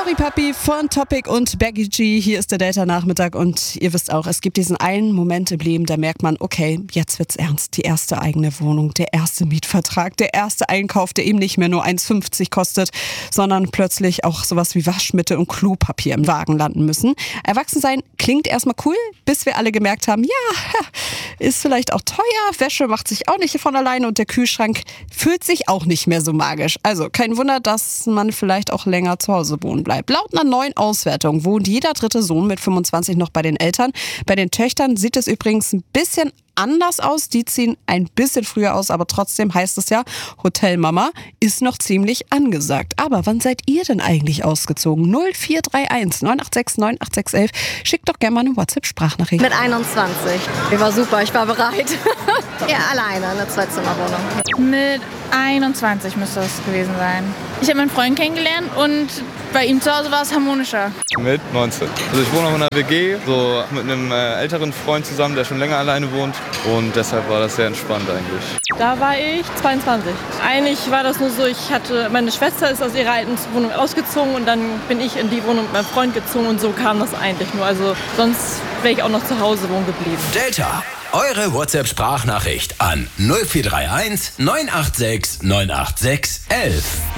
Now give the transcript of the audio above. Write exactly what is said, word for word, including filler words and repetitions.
Sorry Papi von Topic und Becky G. Hier ist der Delta-Nachmittag und ihr wisst auch, es gibt diesen einen Moment im Leben, da merkt man, okay, jetzt wird's ernst. Die erste eigene Wohnung, der erste Mietvertrag, der erste Einkauf, der eben nicht mehr nur eins fünfzig kostet, sondern plötzlich auch sowas wie Waschmittel und Klopapier im Wagen landen müssen. Erwachsensein klingt erstmal cool, bis wir alle gemerkt haben, ja, ist vielleicht auch teuer, Wäsche macht sich auch nicht von alleine und der Kühlschrank fühlt sich auch nicht mehr so magisch. Also kein Wunder, dass man vielleicht auch länger zu Hause wohnen bleibt. Laut einer neuen Auswertung wohnt jeder dritte Sohn mit fünfundzwanzig noch bei den Eltern. Bei den Töchtern sieht es übrigens ein bisschen anders aus. Die ziehen ein bisschen früher aus, aber trotzdem heißt es ja, Hotelmama ist noch ziemlich angesagt. Aber wann seid ihr denn eigentlich ausgezogen? null vier drei eins neun acht sechs neun acht sechs eins. Schickt doch gerne mal eine WhatsApp-Sprachnachricht. Mit einundzwanzig. Ich war super, ich war bereit. Ja, alleine, eine Zweizimmerwohnung. Mit einundzwanzig müsste das gewesen sein. Ich habe meinen Freund kennengelernt und bei ihm zu Hause war es harmonischer. Mit neunzehn. Also ich wohne auch in einer W G, so mit einem äh, älteren Freund zusammen, der schon länger alleine wohnt. Und deshalb war das sehr entspannt eigentlich. Da war ich zweiundzwanzig. Eigentlich war das nur so, ich hatte, meine Schwester ist aus ihrer alten Wohnung ausgezogen und dann bin ich in die Wohnung mit meinem Freund gezogen und so kam das eigentlich nur. Also sonst wäre ich auch noch zu Hause wohnen geblieben. Delta, eure WhatsApp-Sprachnachricht an null vier drei eins neun acht sechs neun acht sechs eins eins.